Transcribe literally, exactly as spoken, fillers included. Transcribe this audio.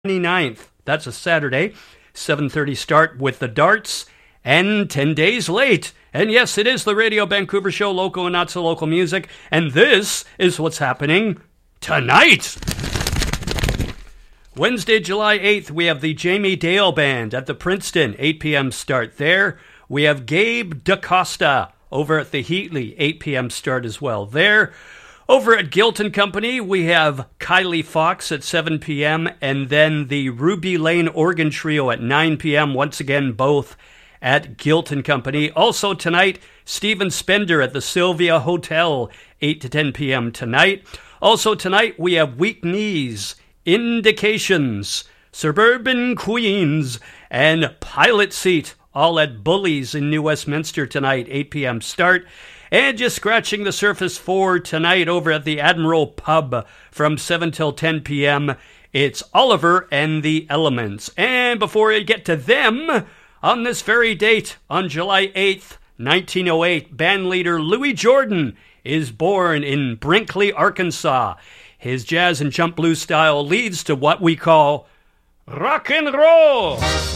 twenty-ninth. That's a Saturday. seven thirty start with the darts. And ten days late. And yes, it is the Radio Vancouver Show, local and not so local music. And this is what's happening tonight. Wednesday, July eighth, we have the Jamie Dale Band at the Princeton, eight p.m. start there. We have Gabe DaCosta over at the Heatley, eight p.m. start as well there. Over at Gilton Company, we have Kylie Fox at seven p.m. and then the Ruby Lane Organ Trio at nine p.m. Once again, both at Gilton Company. Also tonight, Stephen Spender at the Sylvia Hotel, eight to ten p.m. tonight. Also tonight, we have Weak Knees, Indications, Suburban Queens, and Pilot Seat, all at Bullies in New Westminster tonight, eight p.m. start. And just scratching the surface for tonight over at the Admiral Pub from seven till ten p.m., it's Oliver and the Elements. And before I get to them, on this very date, on July eighth, nineteen oh eight, bandleader Louis Jordan is born in Brinkley, Arkansas. His jazz and jump blues style leads to what we call rock and roll.